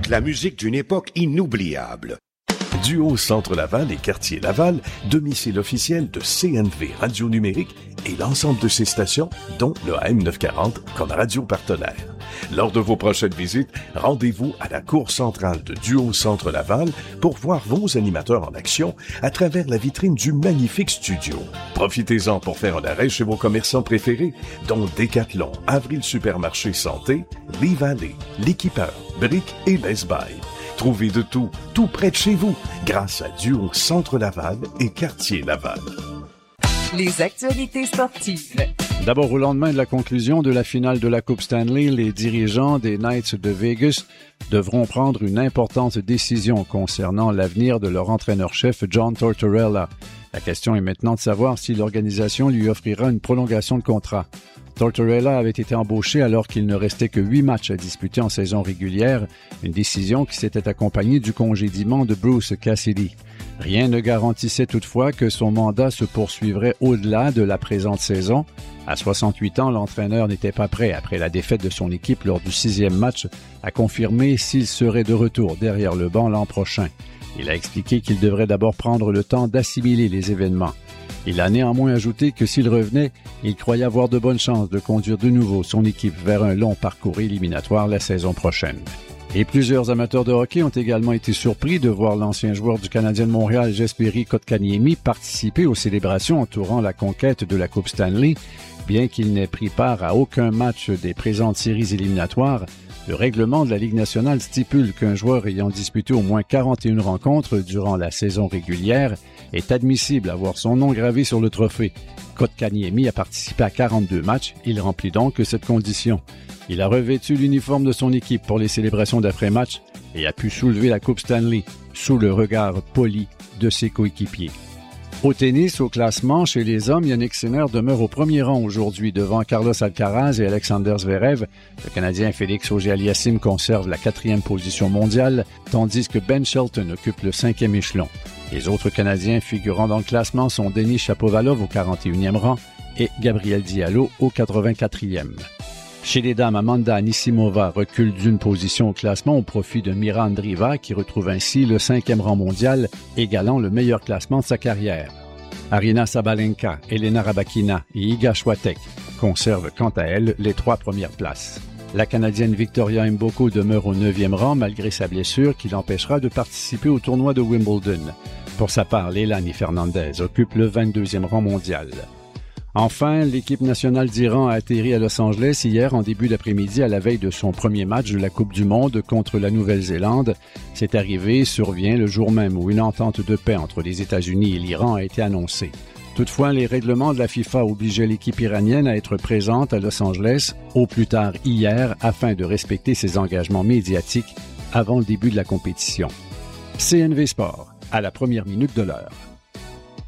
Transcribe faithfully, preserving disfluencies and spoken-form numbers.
la musique d'une époque inoubliable. Duo Centre Laval et Quartier Laval, domicile officiel de C N V Radio Numérique et l'ensemble de ses stations, dont le A M neuf cent quarante comme radio partenaire. Lors de vos prochaines visites, rendez-vous à la cour centrale de Duo Centre Laval pour voir vos animateurs en action à travers la vitrine du magnifique studio. Profitez-en pour faire un arrêt chez vos commerçants préférés, dont Decathlon, Avril Supermarché Santé, Lee Valley, L'Équipeur, Brick et Best Buy. Trouvez de tout, tout près de chez vous, grâce à Duo Centre Laval et Quartier Laval. Les actualités sportives. D'abord, au lendemain de la conclusion de la finale de la Coupe Stanley, les dirigeants des Knights de Vegas devront prendre une importante décision concernant l'avenir de leur entraîneur-chef John Tortorella. La question est maintenant de savoir si l'organisation lui offrira une prolongation de contrat. Tortorella avait été embauché alors qu'il ne restait que huit matchs à disputer en saison régulière, une décision qui s'était accompagnée du congédiement de Bruce Cassidy. Rien ne garantissait toutefois que son mandat se poursuivrait au-delà de la présente saison. À soixante-huit ans, l'entraîneur n'était pas prêt, après la défaite de son équipe lors du sixième match, à confirmer s'il serait de retour derrière le banc l'an prochain. Il a expliqué qu'il devrait d'abord prendre le temps d'assimiler les événements. Il a néanmoins ajouté que s'il revenait, il croyait avoir de bonnes chances de conduire de nouveau son équipe vers un long parcours éliminatoire la saison prochaine. Et plusieurs amateurs de hockey ont également été surpris de voir l'ancien joueur du Canadien de Montréal, Jesperi Kotkaniemi, participer aux célébrations entourant la conquête de la Coupe Stanley. Bien qu'il n'ait pris part à aucun match des présentes séries éliminatoires, le règlement de la Ligue nationale stipule qu'un joueur ayant disputé au moins quarante et une rencontres durant la saison régulière est admissible à voir son nom gravé sur le trophée. Kotkaniemi a participé à quarante-deux matchs, il remplit donc cette condition. Il a revêtu l'uniforme de son équipe pour les célébrations d'après-match et a pu soulever la Coupe Stanley sous le regard poli de ses coéquipiers. Au tennis, au classement, chez les hommes, Yannick Sinner demeure au premier rang aujourd'hui devant Carlos Alcaraz et Alexander Zverev. Le Canadien Félix Auger-Aliassime conserve la quatrième position mondiale, tandis que Ben Shelton occupe le cinquième échelon. Les autres Canadiens figurant dans le classement sont Denis Shapovalov au quarante et unième rang et Gabriel Diallo au quatre-vingt-quatrième. Chez les dames, Amanda Anisimova recule d'une position au classement au profit de Mira Andreeva qui retrouve ainsi le cinquième rang mondial, égalant le meilleur classement de sa carrière. Aryna Sabalenka, Elena Rybakina et Iga Swiatek conservent quant à elles les trois premières places. La Canadienne Victoria Mboko demeure au neuvième rang malgré sa blessure qui l'empêchera de participer au tournoi de Wimbledon. Pour sa part, Leilani Fernandez occupe le vingt-deuxième rang mondial. Enfin, l'équipe nationale d'Iran a atterri à Los Angeles hier en début d'après-midi à la veille de son premier match de la Coupe du Monde contre la Nouvelle-Zélande. Cette arrivée survient le jour même où une entente de paix entre les États-Unis et l'Iran a été annoncée. Toutefois, les règlements de la FIFA obligeaient l'équipe iranienne à être présente à Los Angeles au plus tard hier afin de respecter ses engagements médiatiques avant le début de la compétition. C N V Sport, à la première minute de l'heure.